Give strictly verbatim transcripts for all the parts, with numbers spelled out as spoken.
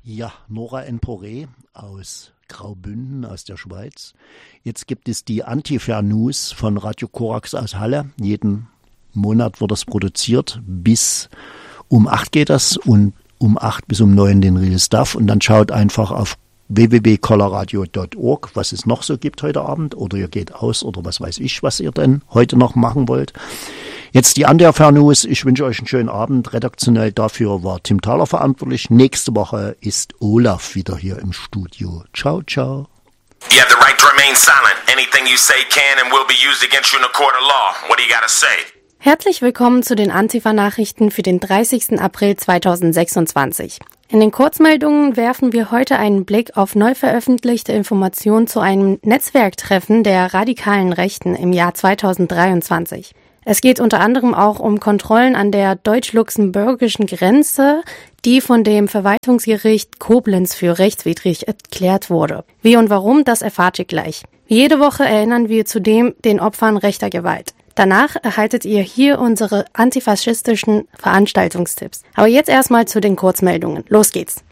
Ja, Nora Enporé aus Graubünden, aus der Schweiz. Jetzt gibt es die Antifa-News von Radio Korax aus Halle. Jeden Monat wird das produziert. Bis um acht geht das und um acht bis um neun den Real Stuff. Und dann schaut einfach auf w w w punkt colorradio punkt org, was es noch so gibt heute Abend. Oder ihr geht aus oder was weiß ich, was ihr denn heute noch machen wollt. Jetzt die Antifa-News. Ich wünsche euch einen schönen Abend. Redaktionell dafür war Tim Thaler verantwortlich. Nächste Woche ist Olaf wieder hier im Studio. Ciao, ciao. You have the right to remain silent. Anything you say can and will be used against you in a court of law. What do you gotta say? Herzlich willkommen zu den Antifa-Nachrichten für den dreißigsten April zweitausendsechsundzwanzig. In den Kurzmeldungen werfen wir heute einen Blick auf neu veröffentlichte Informationen zu einem Netzwerktreffen der radikalen Rechten im Jahr zweitausenddreiundzwanzig. Es geht unter anderem auch um Kontrollen an der deutsch-luxemburgischen Grenze, die von dem Verwaltungsgericht Koblenz für rechtswidrig erklärt wurde. Wie und warum, das erfahrt ihr gleich. Wie jede Woche erinnern wir zudem den Opfern rechter Gewalt. Danach erhaltet ihr hier unsere antifaschistischen Veranstaltungstipps. Aber jetzt erstmal zu den Kurzmeldungen. Los geht's!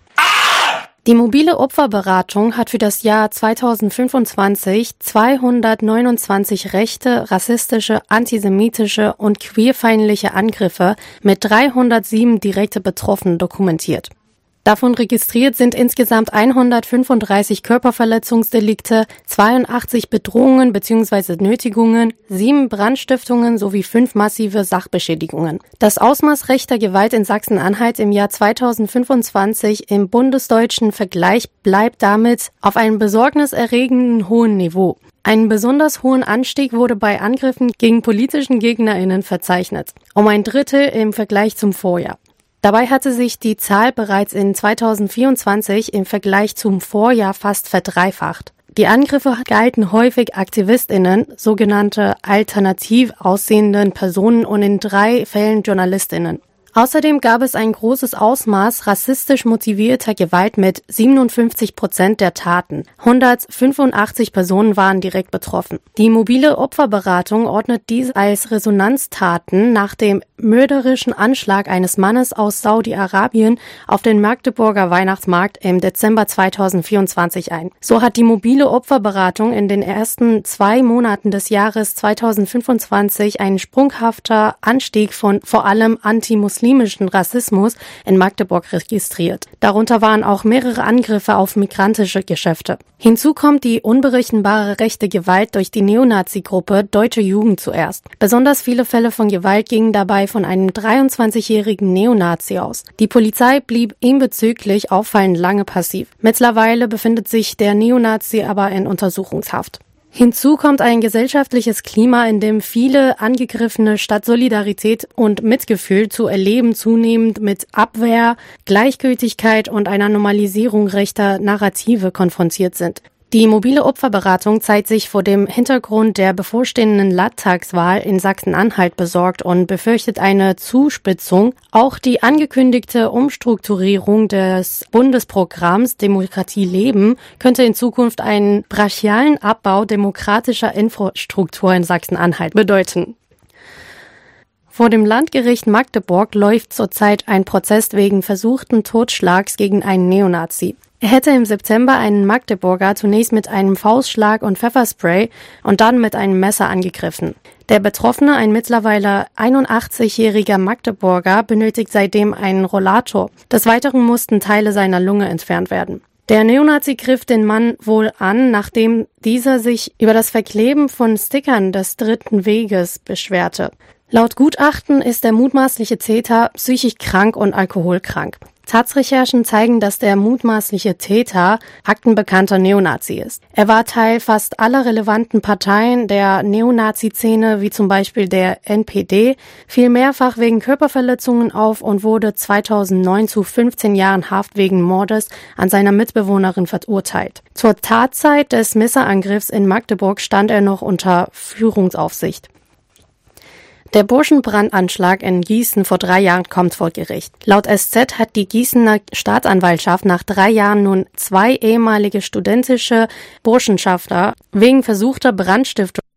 Die mobile Opferberatung hat für das Jahr zweitausendfünfundzwanzig zweihundertneunundzwanzig rechte, rassistische, antisemitische und queerfeindliche Angriffe mit dreihundertsieben direkte Betroffenen dokumentiert. Davon registriert sind insgesamt hundertfünfunddreißig Körperverletzungsdelikte, zweiundachtzig Bedrohungen bzw. Nötigungen, sieben Brandstiftungen sowie fünf massive Sachbeschädigungen. Das Ausmaß rechter Gewalt in Sachsen-Anhalt im Jahr zweitausendfünfundzwanzig im bundesdeutschen Vergleich bleibt damit auf einem besorgniserregenden hohen Niveau. Einen besonders hohen Anstieg wurde bei Angriffen gegen politischen GegnerInnen verzeichnet, um ein Drittel im Vergleich zum Vorjahr. Dabei hatte sich die Zahl bereits in zweitausendvierundzwanzig im Vergleich zum Vorjahr fast verdreifacht. Die Angriffe galten häufig AktivistInnen, sogenannte alternativ aussehenden Personen und in drei Fällen JournalistInnen. Außerdem gab es ein großes Ausmaß rassistisch motivierter Gewalt mit siebenundfünfzig Prozent der Taten. hundertfünfundachtzig Personen waren direkt betroffen. Die mobile Opferberatung ordnet dies als Resonanztaten nach dem mörderischen Anschlag eines Mannes aus Saudi-Arabien auf den Magdeburger Weihnachtsmarkt im Dezember zweitausendvierundzwanzig ein. So hat die mobile Opferberatung in den ersten zwei Monaten des Jahres zweitausendfünfundzwanzig einen sprunghafter Anstieg von vor allem antimuslimischen Rassismus in Magdeburg registriert. Darunter waren auch mehrere Angriffe auf migrantische Geschäfte. Hinzu kommt die unberechenbare rechte Gewalt durch die Neonazi-Gruppe Deutsche Jugend zuerst. Besonders viele Fälle von Gewalt gingen dabei von einem dreiundzwanzigjährigen Neonazi aus. Die Polizei blieb ihm bezüglich auffallend lange passiv. Mittlerweile befindet sich der Neonazi aber in Untersuchungshaft. Hinzu kommt ein gesellschaftliches Klima, in dem viele Angegriffene statt Solidarität und Mitgefühl zu erleben zunehmend mit Abwehr, Gleichgültigkeit und einer Normalisierung rechter Narrative konfrontiert sind. Die mobile Opferberatung zeigt sich vor dem Hintergrund der bevorstehenden Landtagswahl in Sachsen-Anhalt besorgt und befürchtet eine Zuspitzung. Auch die angekündigte Umstrukturierung des Bundesprogramms Demokratie leben könnte in Zukunft einen brachialen Abbau demokratischer Infrastruktur in Sachsen-Anhalt bedeuten. Vor dem Landgericht Magdeburg läuft zurzeit ein Prozess wegen versuchten Totschlags gegen einen Neonazi. Er hätte im September einen Magdeburger zunächst mit einem Faustschlag und Pfefferspray und dann mit einem Messer angegriffen. Der Betroffene, ein mittlerweile einundachtzigjähriger Magdeburger, benötigt seitdem einen Rollator. Des Weiteren mussten Teile seiner Lunge entfernt werden. Der Neonazi griff den Mann wohl an, nachdem dieser sich über das Verkleben von Stickern des Dritten Weges beschwerte. Laut Gutachten ist der mutmaßliche Täter psychisch krank und alkoholkrank. Taz-Recherchen zeigen, dass der mutmaßliche Täter aktenbekannter Neonazi ist. Er war Teil fast aller relevanten Parteien der Neonazi-Szene, wie zum Beispiel der N P D, fiel mehrfach wegen Körperverletzungen auf und wurde zweitausendneun zu fünfzehn Jahren Haft wegen Mordes an seiner Mitbewohnerin verurteilt. Zur Tatzeit des Messerangriffs in Magdeburg stand er noch unter Führungsaufsicht. Der Burschenbrandanschlag in Gießen vor drei Jahren kommt vor Gericht. Laut S Z hat die Gießener Staatsanwaltschaft nach drei Jahren nun zwei ehemalige studentische Burschenschafter wegen versuchter Brandstiftung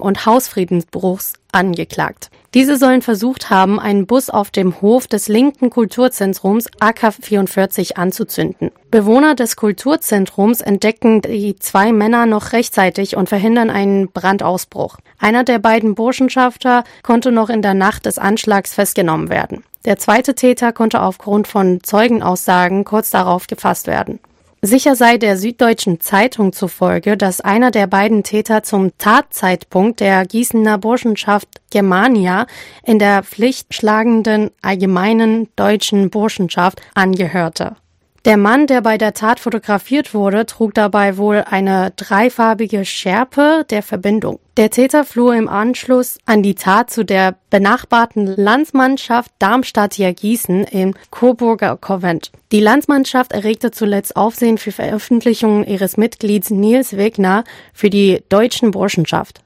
und Hausfriedensbruchs angeklagt. Diese sollen versucht haben, einen Bus auf dem Hof des linken Kulturzentrums A K vierundvierzig anzuzünden. Bewohner des Kulturzentrums entdecken die zwei Männer noch rechtzeitig und verhindern einen Brandausbruch. Einer der beiden Burschenschafter konnte noch in der Nacht des Anschlags festgenommen werden. Der zweite Täter konnte aufgrund von Zeugenaussagen kurz darauf gefasst werden. Sicher sei der Süddeutschen Zeitung zufolge, dass einer der beiden Täter zum Tatzeitpunkt der Gießener Burschenschaft Germania in der pflichtschlagenden Allgemeinen Deutschen Burschenschaft angehörte. Der Mann, der bei der Tat fotografiert wurde, trug dabei wohl eine dreifarbige Schärpe der Verbindung. Der Täter floh im Anschluss an die Tat zu der benachbarten Landsmannschaft Darmstadt-Gießen im Coburger Konvent. Die Landsmannschaft erregte zuletzt Aufsehen für Veröffentlichungen ihres Mitglieds Nils Wegner für die Deutschen Burschenschaft.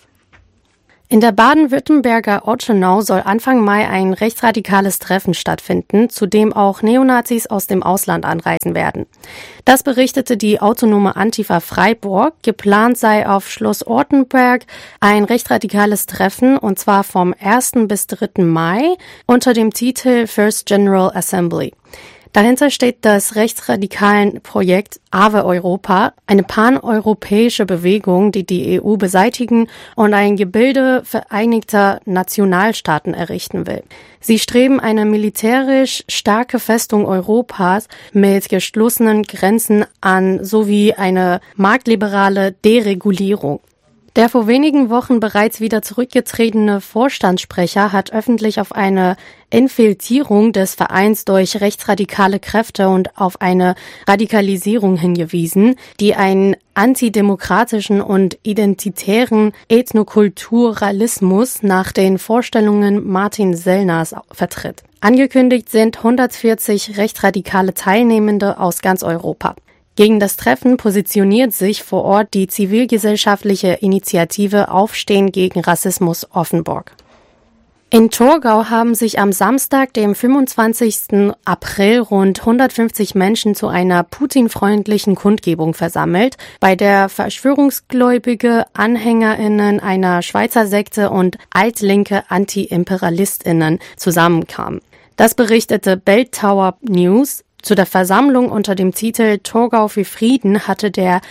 In der baden-württemberger Ottenau soll Anfang Mai ein rechtsradikales Treffen stattfinden, zu dem auch Neonazis aus dem Ausland anreisen werden. Das berichtete die autonome Antifa Freiburg. Geplant sei auf Schloss Ortenberg ein rechtsradikales Treffen, und zwar vom ersten bis dritten Mai unter dem Titel First General Assembly. Dahinter steht das rechtsradikalen Projekt Ave Europa, eine paneuropäische Bewegung, die die E U beseitigen und ein Gebilde vereinigter Nationalstaaten errichten will. Sie streben eine militärisch starke Festung Europas mit geschlossenen Grenzen an sowie eine marktliberale Deregulierung. Der vor wenigen Wochen bereits wieder zurückgetretene Vorstandssprecher hat öffentlich auf eine Infiltrierung des Vereins durch rechtsradikale Kräfte und auf eine Radikalisierung hingewiesen, die einen antidemokratischen und identitären Ethnokulturalismus nach den Vorstellungen Martin Sellners vertritt. Angekündigt sind hundertvierzig rechtsradikale Teilnehmende aus ganz Europa. Gegen das Treffen positioniert sich vor Ort die zivilgesellschaftliche Initiative Aufstehen gegen Rassismus Offenburg. In Torgau haben sich am Samstag, dem fünfundzwanzigsten April, rund hundertfünfzig Menschen zu einer Putin-freundlichen Kundgebung versammelt, bei der verschwörungsgläubige AnhängerInnen einer Schweizer Sekte und altlinke AntiimperialistInnen zusammenkamen. Das berichtete Belltower News. Zu der Versammlung unter dem Titel Torgau für Frieden hatte der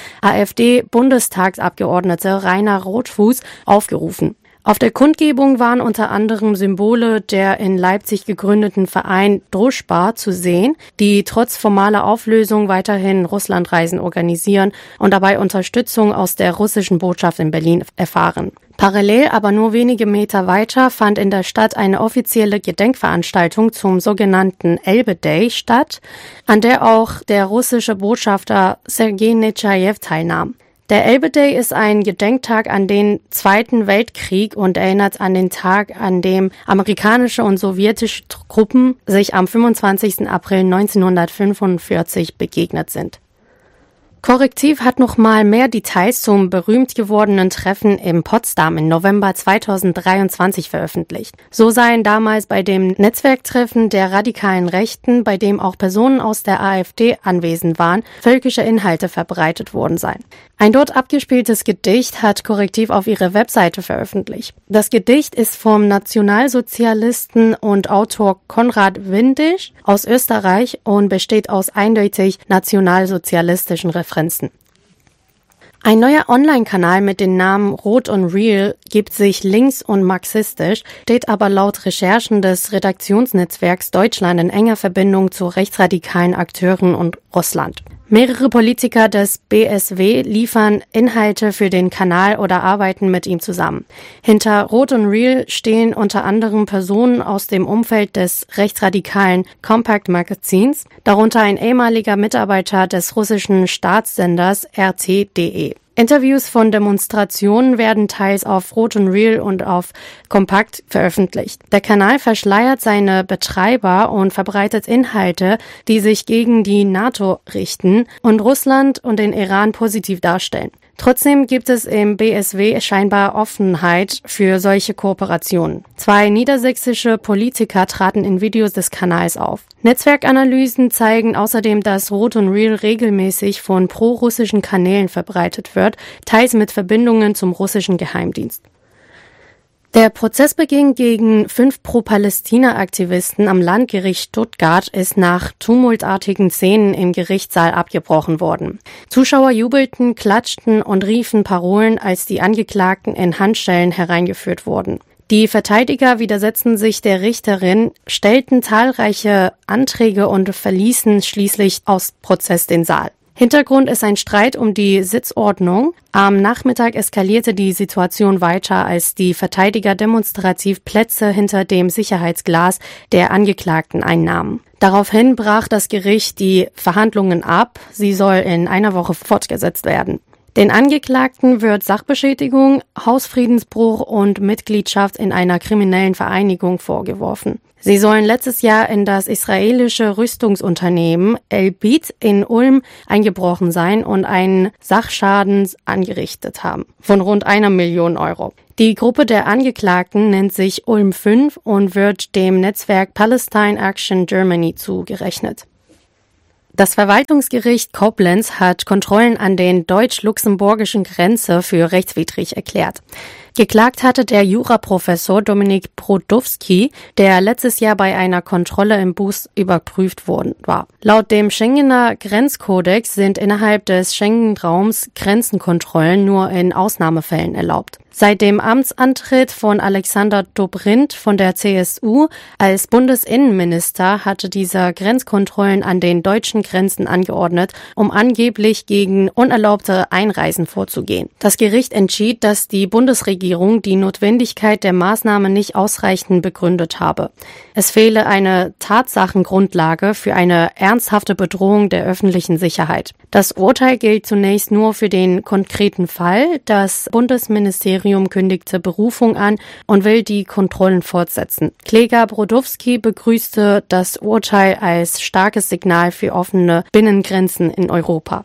AfD-Bundestagsabgeordnete Rainer Rotfuß aufgerufen. Auf der Kundgebung waren unter anderem Symbole der in Leipzig gegründeten Verein Druschba zu sehen, die trotz formaler Auflösung weiterhin Russlandreisen organisieren und dabei Unterstützung aus der russischen Botschaft in Berlin erfahren. Parallel, aber nur wenige Meter weiter, fand in der Stadt eine offizielle Gedenkveranstaltung zum sogenannten Elbe Day statt, an der auch der russische Botschafter Sergei Netschajew teilnahm. Der Elbe Day ist ein Gedenktag an den Zweiten Weltkrieg und erinnert an den Tag, an dem amerikanische und sowjetische Truppen sich am fünfundzwanzigsten April neunzehnhundertfünfundvierzig begegnet sind. Korrektiv hat nochmal mehr Details zum berühmt gewordenen Treffen in Potsdam im November zweitausenddreiundzwanzig veröffentlicht. So seien damals bei dem Netzwerktreffen der radikalen Rechten, bei dem auch Personen aus der AfD anwesend waren, völkische Inhalte verbreitet worden seien. Ein dort abgespieltes Gedicht hat Korrektiv auf ihre Webseite veröffentlicht. Das Gedicht ist vom Nationalsozialisten und Autor Konrad Windisch aus Österreich und besteht aus eindeutig nationalsozialistischen Referenzen. Ein neuer Online-Kanal mit dem Namen Rot und Real gibt sich links und marxistisch, steht aber laut Recherchen des Redaktionsnetzwerks Deutschland in enger Verbindung zu rechtsradikalen Akteuren und Russland. Mehrere Politiker des B S W liefern Inhalte für den Kanal oder arbeiten mit ihm zusammen. Hinter Rot und Real stehen unter anderem Personen aus dem Umfeld des rechtsradikalen Compact Magazins, darunter ein ehemaliger Mitarbeiter des russischen Staatssenders R T punkt D E. Interviews von Demonstrationen werden teils auf Rot und Real und auf Compact veröffentlicht. Der Kanal verschleiert seine Betreiber und verbreitet Inhalte, die sich gegen die NATO richten und Russland und den Iran positiv darstellen. Trotzdem gibt es im B S W scheinbar Offenheit für solche Kooperationen. Zwei niedersächsische Politiker traten in Videos des Kanals auf. Netzwerkanalysen zeigen außerdem, dass Rot und Real regelmäßig von pro-russischen Kanälen verbreitet wird, teils mit Verbindungen zum russischen Geheimdienst. Der Prozessbeginn gegen fünf Pro-Palästina-Aktivisten am Landgericht Stuttgart ist nach tumultartigen Szenen im Gerichtssaal abgebrochen worden. Zuschauer jubelten, klatschten und riefen Parolen, als die Angeklagten in Handschellen hereingeführt wurden. Die Verteidiger widersetzten sich der Richterin, stellten zahlreiche Anträge und verließen schließlich aus Prozess den Saal. Hintergrund ist ein Streit um die Sitzordnung. Am Nachmittag eskalierte die Situation weiter, als die Verteidiger demonstrativ Plätze hinter dem Sicherheitsglas der Angeklagten einnahmen. Daraufhin brach das Gericht die Verhandlungen ab. Sie soll in einer Woche fortgesetzt werden. Den Angeklagten wird Sachbeschädigung, Hausfriedensbruch und Mitgliedschaft in einer kriminellen Vereinigung vorgeworfen. Sie sollen letztes Jahr in das israelische Rüstungsunternehmen Elbit in Ulm eingebrochen sein und einen Sachschaden angerichtet haben von rund einer Million Euro. Die Gruppe der Angeklagten nennt sich Ulm fünf und wird dem Netzwerk Palestine Action Germany zugerechnet. Das Verwaltungsgericht Koblenz hat Kontrollen an den deutsch-luxemburgischen Grenze für rechtswidrig erklärt. Geklagt hatte der Juraprofessor Dominik Brodowski, der letztes Jahr bei einer Kontrolle im Bus überprüft worden war. Laut dem Schengener Grenzkodex sind innerhalb des Schengen-Raums Grenzenkontrollen nur in Ausnahmefällen erlaubt. Seit dem Amtsantritt von Alexander Dobrindt von der C S U als Bundesinnenminister hatte dieser Grenzkontrollen an den deutschen Grenzen angeordnet, um angeblich gegen unerlaubte Einreisen vorzugehen. Das Gericht entschied, dass die Bundesregierung die Notwendigkeit der Maßnahme nicht ausreichend begründet habe. Es fehle eine Tatsachengrundlage für eine ernsthafte Bedrohung der öffentlichen Sicherheit. Das Urteil gilt zunächst nur für den konkreten Fall. Das Bundesministerium kündigte Berufung an und will die Kontrollen fortsetzen. Kläger Brodowski begrüßte das Urteil als starkes Signal für offene Binnengrenzen in Europa.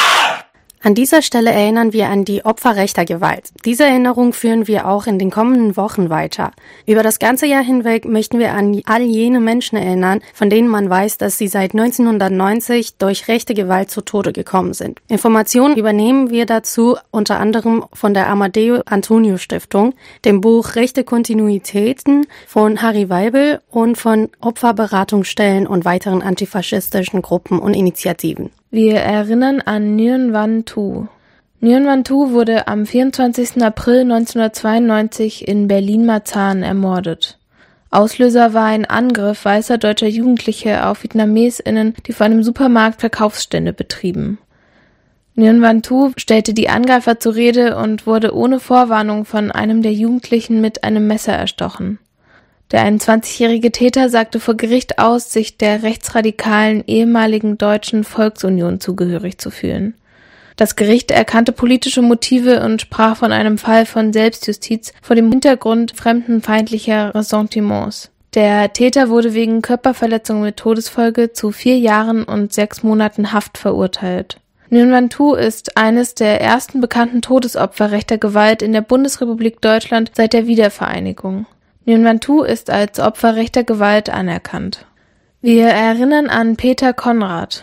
An dieser Stelle erinnern wir an die Opfer rechter Gewalt. Diese Erinnerung führen wir auch in den kommenden Wochen weiter. Über das ganze Jahr hinweg möchten wir an all jene Menschen erinnern, von denen man weiß, dass sie seit neunzehnhundertneunzig durch rechte Gewalt zu Tode gekommen sind. Informationen übernehmen wir dazu unter anderem von der Amadeo Antonio Stiftung, dem Buch Rechte Kontinuitäten von Harry Weibel und von Opferberatungsstellen und weiteren antifaschistischen Gruppen und Initiativen. Wir erinnern an Nguyen Van Thu. Nguyen Van Thu wurde am vierundzwanzigsten April neunzehnhundertzweiundneunzig in Berlin-Marzahn ermordet. Auslöser war ein Angriff weißer deutscher Jugendliche auf VietnamesInnen, die vor einem Supermarkt Verkaufsstände betrieben. Nguyen Van Thu stellte die Angreifer zur Rede und wurde ohne Vorwarnung von einem der Jugendlichen mit einem Messer erstochen. Der einundzwanzigjährige Täter sagte vor Gericht aus, sich der rechtsradikalen ehemaligen Deutschen Volksunion zugehörig zu fühlen. Das Gericht erkannte politische Motive und sprach von einem Fall von Selbstjustiz vor dem Hintergrund fremdenfeindlicher Ressentiments. Der Täter wurde wegen Körperverletzung mit Todesfolge zu vier Jahren und sechs Monaten Haft verurteilt. Nguyen Van Thu ist eines der ersten bekannten Todesopfer rechter Gewalt in der Bundesrepublik Deutschland seit der Wiedervereinigung. Nguyen Van Thu ist als Opfer rechter Gewalt anerkannt. Wir erinnern an Peter Konrad.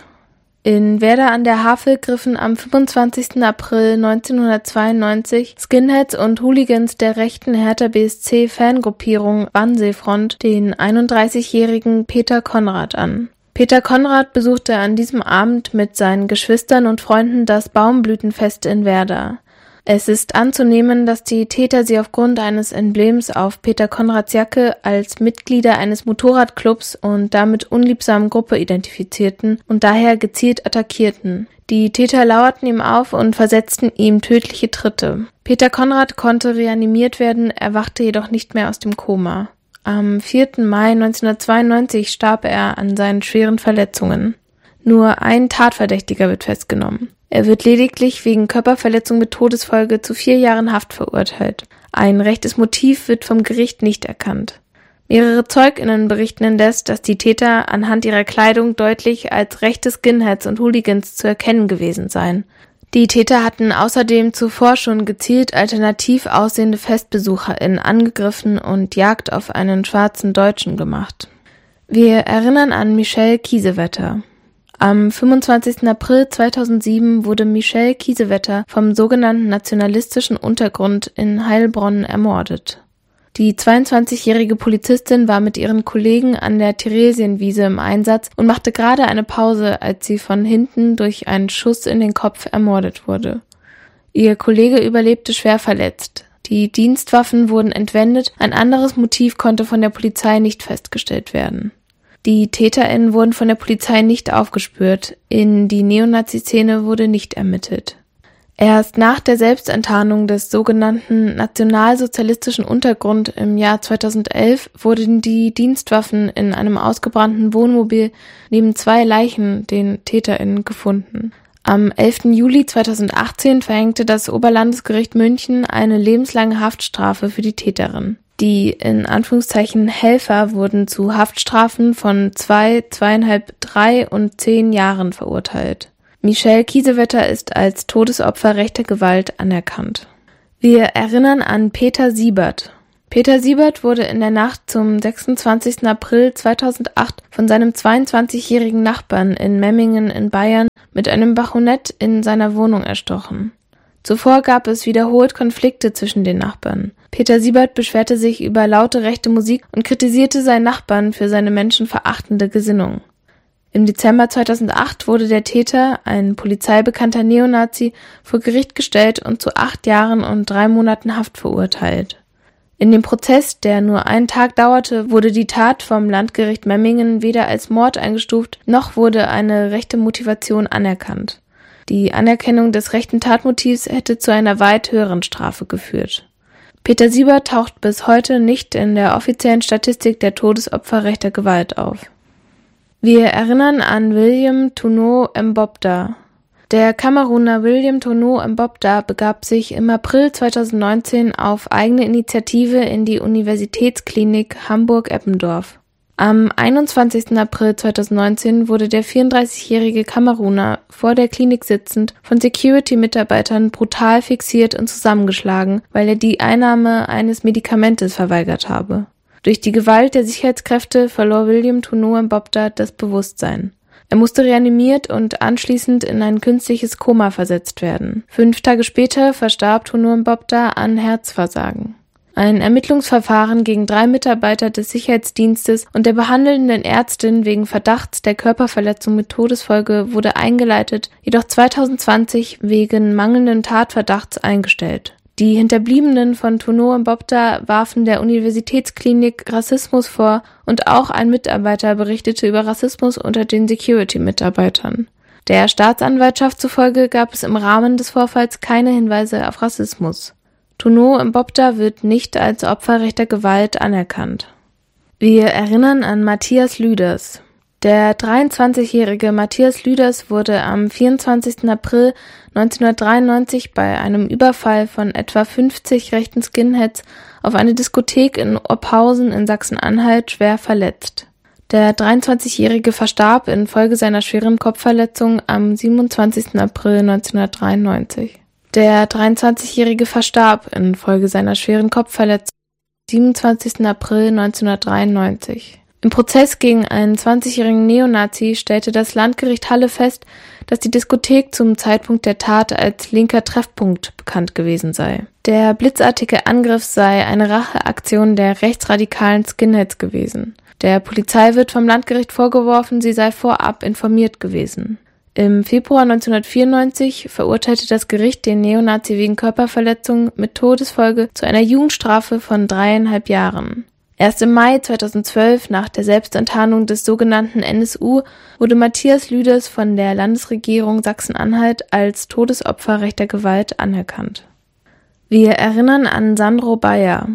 In Werder an der Havel griffen am fünfundzwanzigsten April neunzehnhundertzweiundneunzig Skinheads und Hooligans der rechten Hertha B S C-Fangruppierung Wannseefront den einunddreißigjährigen Peter Konrad an. Peter Konrad besuchte an diesem Abend mit seinen Geschwistern und Freunden das Baumblütenfest in Werder. Es ist anzunehmen, dass die Täter sie aufgrund eines Emblems auf Peter Konrads Jacke als Mitglieder eines Motorradclubs und damit unliebsamen Gruppe identifizierten und daher gezielt attackierten. Die Täter lauerten ihm auf und versetzten ihm tödliche Tritte. Peter Konrad konnte reanimiert werden, erwachte jedoch nicht mehr aus dem Koma. Am vierten Mai neunzehnhundertzweiundneunzig starb er an seinen schweren Verletzungen. Nur ein Tatverdächtiger wird festgenommen. Er wird lediglich wegen Körperverletzung mit Todesfolge zu vier Jahren Haft verurteilt. Ein rechtes Motiv wird vom Gericht nicht erkannt. Mehrere ZeugInnen berichten indes, dass die Täter anhand ihrer Kleidung deutlich als rechte Skinheads und Hooligans zu erkennen gewesen seien. Die Täter hatten außerdem zuvor schon gezielt alternativ aussehende FestbesucherInnen angegriffen und Jagd auf einen schwarzen Deutschen gemacht. Wir erinnern an Michelle Kiesewetter. Am fünfundzwanzigsten April zweitausendsieben wurde Michelle Kiesewetter vom sogenannten nationalistischen Untergrund in Heilbronn ermordet. Die zweiundzwanzigjährige Polizistin war mit ihren Kollegen an der Theresienwiese im Einsatz und machte gerade eine Pause, als sie von hinten durch einen Schuss in den Kopf ermordet wurde. Ihr Kollege überlebte schwer verletzt. Die Dienstwaffen wurden entwendet, ein anderes Motiv konnte von der Polizei nicht festgestellt werden. Die TäterInnen wurden von der Polizei nicht aufgespürt, in die Neonazi-Szene wurde nicht ermittelt. Erst nach der Selbstenttarnung des sogenannten nationalsozialistischen Untergrund im Jahr zweitausendelf wurden die Dienstwaffen in einem ausgebrannten Wohnmobil neben zwei Leichen, den TäterInnen, gefunden. Am elften Juli zweitausendachtzehn verhängte das Oberlandesgericht München eine lebenslange Haftstrafe für die Täterin. Die in Anführungszeichen Helfer wurden zu Haftstrafen von zwei, zweieinhalb, drei und zehn Jahren verurteilt. Michelle Kiesewetter ist als Todesopfer rechter Gewalt anerkannt. Wir erinnern an Peter Siebert. Peter Siebert wurde in der Nacht zum sechsundzwanzigsten April zweitausendacht von seinem zweiundzwanzigjährigen Nachbarn in Memmingen in Bayern mit einem Bajonett in seiner Wohnung erstochen. Zuvor gab es wiederholt Konflikte zwischen den Nachbarn. Peter Siebert beschwerte sich über laute rechte Musik und kritisierte seinen Nachbarn für seine menschenverachtende Gesinnung. Im Dezember zweitausendacht wurde der Täter, ein polizeibekannter Neonazi, vor Gericht gestellt und zu acht Jahren und drei Monaten Haft verurteilt. In dem Prozess, der nur einen Tag dauerte, wurde die Tat vom Landgericht Memmingen weder als Mord eingestuft, noch wurde eine rechte Motivation anerkannt. Die Anerkennung des rechten Tatmotivs hätte zu einer weit höheren Strafe geführt. Peter Siebert taucht bis heute nicht in der offiziellen Statistik der Todesopfer rechter Gewalt auf. Wir erinnern an William Tuno Mbobda. Der Kameruner William Tuno Mbobda begab sich im April zweitausendneunzehn auf eigene Initiative in die Universitätsklinik Hamburg-Eppendorf. Am einundzwanzigsten April zweitausendneunzehn wurde der vierunddreißigjährige Kameruner vor der Klinik sitzend von Security-Mitarbeitern brutal fixiert und zusammengeschlagen, weil er die Einnahme eines Medikamentes verweigert habe. Durch die Gewalt der Sicherheitskräfte verlor William Tuno Mbobda das Bewusstsein. Er musste reanimiert und anschließend in ein künstliches Koma versetzt werden. Fünf Tage später verstarb Tuno Mbobda an Herzversagen. Ein Ermittlungsverfahren gegen drei Mitarbeiter des Sicherheitsdienstes und der behandelnden Ärztin wegen Verdachts der Körperverletzung mit Todesfolge wurde eingeleitet, jedoch zweitausendzwanzig wegen mangelnden Tatverdachts eingestellt. Die Hinterbliebenen von Tuno Mbobda warfen der Universitätsklinik Rassismus vor und auch ein Mitarbeiter berichtete über Rassismus unter den Security-Mitarbeitern. Der Staatsanwaltschaft zufolge gab es im Rahmen des Vorfalls keine Hinweise auf Rassismus. Tuno Mbobda wird nicht als Opfer rechter Gewalt anerkannt. Wir erinnern an Matthias Lüders. Der dreiundzwanzigjährige Matthias Lüders wurde am vierundzwanzigsten April neunzehnhundertdreiundneunzig bei einem Überfall von etwa fünfzig rechten Skinheads auf eine Diskothek in Oppausen in Sachsen-Anhalt schwer verletzt. Der dreiundzwanzigjährige verstarb infolge seiner schweren Kopfverletzung am siebenundzwanzigsten April neunzehnhundertdreiundneunzig. Der dreiundzwanzigjährige verstarb infolge seiner schweren Kopfverletzung am siebenundzwanzigsten April neunzehnhundertdreiundneunzig. Im Prozess gegen einen zwanzigjährigen Neonazi stellte das Landgericht Halle fest, dass die Diskothek zum Zeitpunkt der Tat als linker Treffpunkt bekannt gewesen sei. Der blitzartige Angriff sei eine Racheaktion der rechtsradikalen Skinheads gewesen. Der Polizei wird vom Landgericht vorgeworfen, sie sei vorab informiert gewesen. Im Februar neunzehnhundertvierundneunzig verurteilte das Gericht den Neonazi wegen Körperverletzung mit Todesfolge zu einer Jugendstrafe von dreieinhalb Jahren. Erst im Mai zweitausendzwölf, nach der Selbstenttarnung des sogenannten N S U, wurde Matthias Lüders von der Landesregierung Sachsen-Anhalt als Todesopfer rechter Gewalt anerkannt. Wir erinnern an Sandro Bayer.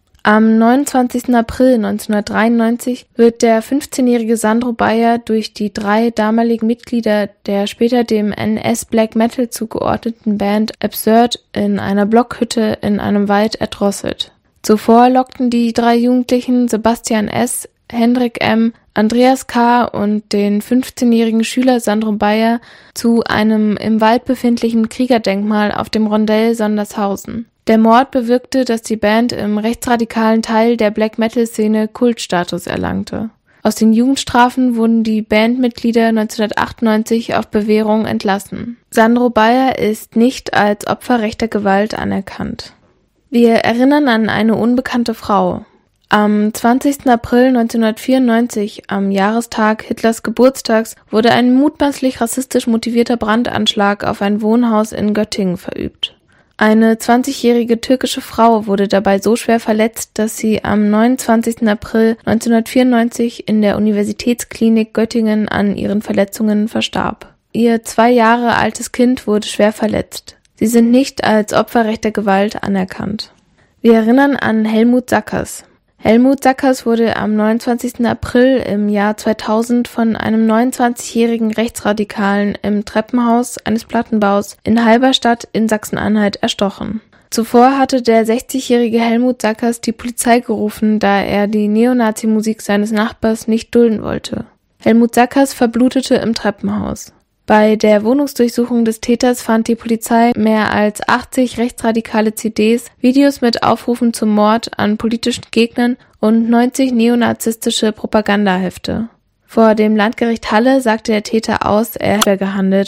Am neunundzwanzigsten April neunzehnhundertdreiundneunzig wird der fünfzehnjährige Sandro Bayer durch die drei damaligen Mitglieder der später dem N S-Black Metal zugeordneten Band Absurd in einer Blockhütte in einem Wald erdrosselt. Zuvor lockten die drei Jugendlichen Sebastian S., Hendrik M., Andreas K. und den fünfzehnjährigen Schüler Sandro Bayer zu einem im Wald befindlichen Kriegerdenkmal auf dem Rondell Sondershausen. Der Mord bewirkte, dass die Band im rechtsradikalen Teil der Black-Metal-Szene Kultstatus erlangte. Aus den Jugendstrafen wurden die Bandmitglieder neunzehnhundertachtundneunzig auf Bewährung entlassen. Sandro Bayer ist nicht als Opfer rechter Gewalt anerkannt. Wir erinnern an eine unbekannte Frau. Am zwanzigsten April neunzehnhundertvierundneunzig, am Jahrestag Hitlers Geburtstags, wurde ein mutmaßlich rassistisch motivierter Brandanschlag auf ein Wohnhaus in Göttingen verübt. Eine zwanzigjährige türkische Frau wurde dabei so schwer verletzt, dass sie am neunundzwanzigsten April neunzehnhundertvierundneunzig in der Universitätsklinik Göttingen an ihren Verletzungen verstarb. Ihr zwei Jahre altes Kind wurde schwer verletzt. Sie sind nicht als Opfer rechter Gewalt anerkannt. Wir erinnern an Helmut Sackers. Helmut Sackers wurde am neunundzwanzigsten April im Jahr zweitausend von einem neunundzwanzigjährigen Rechtsradikalen im Treppenhaus eines Plattenbaus in Halberstadt in Sachsen-Anhalt erstochen. Zuvor hatte der sechzigjährige Helmut Sackers die Polizei gerufen, da er die Neonazi-Musik seines Nachbars nicht dulden wollte. Helmut Sackers verblutete im Treppenhaus. Bei der Wohnungsdurchsuchung des Täters fand die Polizei mehr als achtzig rechtsradikale C Ds, Videos mit Aufrufen zum Mord an politischen Gegnern und neunzig neonazistische Propagandahefte. Vor dem Landgericht Halle sagte der Täter aus, er hätte gehandelt